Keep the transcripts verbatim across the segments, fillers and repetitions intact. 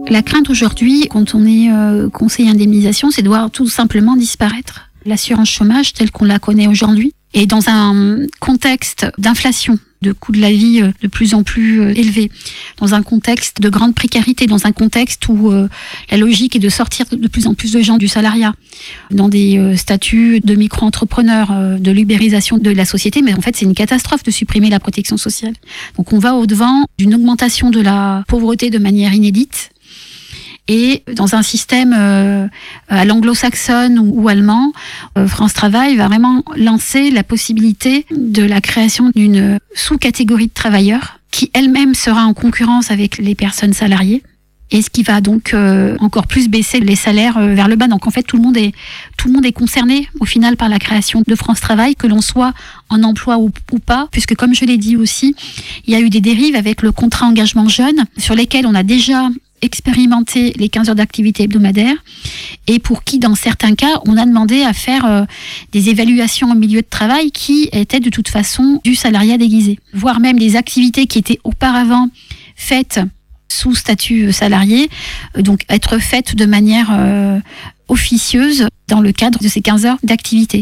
La crainte aujourd'hui, quand on est euh, conseiller indemnisation, c'est de voir tout simplement disparaître l'assurance chômage telle qu'on la connaît aujourd'hui. Et dans un contexte d'inflation, de coût de la vie de plus en plus élevé, dans un contexte de grande précarité, dans un contexte où euh, la logique est de sortir de plus en plus de gens du salariat, dans des euh, statuts de micro-entrepreneurs, euh, de l'ubérisation de la société, mais en fait c'est une catastrophe de supprimer la protection sociale. Donc on va au-devant d'une augmentation de la pauvreté de manière inédite. Et dans un système euh, à l'anglo-saxonne ou, ou allemand, euh, France Travail va vraiment lancer la possibilité de la création d'une sous-catégorie de travailleurs qui elle-même sera en concurrence avec les personnes salariées. Et ce qui va donc euh, encore plus baisser les salaires euh, vers le bas. Donc en fait, tout le monde est tout le monde est concerné au final par la création de France Travail, que l'on soit en emploi ou, ou pas, puisque comme je l'ai dit aussi, il y a eu des dérives avec le contrat engagement jeune, sur lesquels on a déjà expérimenter les quinze heures d'activité hebdomadaire et pour qui, dans certains cas, on a demandé à faire euh, des évaluations au milieu de travail qui étaient de toute façon du salariat déguisé. Voire même des activités qui étaient auparavant faites sous statut salarié, euh, donc être faites de manière euh, officieuse dans le cadre de ces quinze heures d'activité.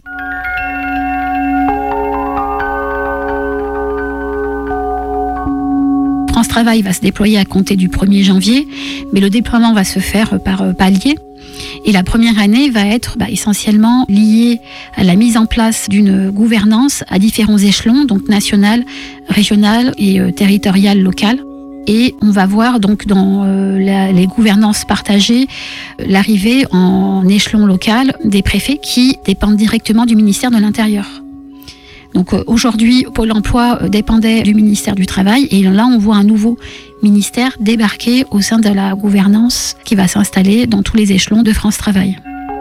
France Travail va se déployer à compter du premier janvier, mais le déploiement va se faire par paliers. Et la première année va être bah, essentiellement liée à la mise en place d'une gouvernance à différents échelons, donc national, régional et euh, territorial, local. Et on va voir donc dans euh, la, les gouvernances partagées euh, l'arrivée en échelon local des préfets qui dépendent directement du ministère de l'Intérieur. Donc aujourd'hui, Pôle emploi dépendait du ministère du Travail et là, on voit un nouveau ministère débarquer au sein de la gouvernance qui va s'installer dans tous les échelons de France Travail.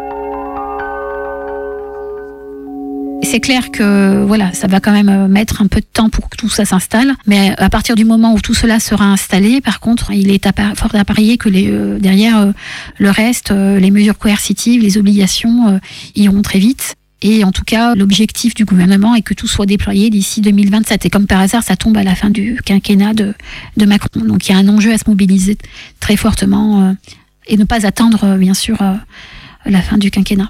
C'est clair que voilà, ça va quand même mettre un peu de temps pour que tout ça s'installe, mais à partir du moment où tout cela sera installé, par contre, il est à, fort à parier que les, euh, derrière euh, le reste, euh, les mesures coercitives, les obligations euh, iront très vite. Et en tout cas, l'objectif du gouvernement est que tout soit déployé d'ici deux mille vingt-sept. Et comme par hasard, ça tombe à la fin du quinquennat de, de Macron. Donc il y a un enjeu à se mobiliser très fortement euh, et ne pas attendre, euh, bien sûr, euh, la fin du quinquennat.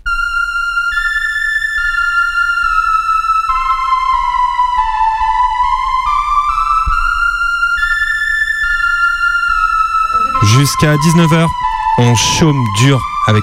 Jusqu'à dix-neuf heures, on chôme dur avec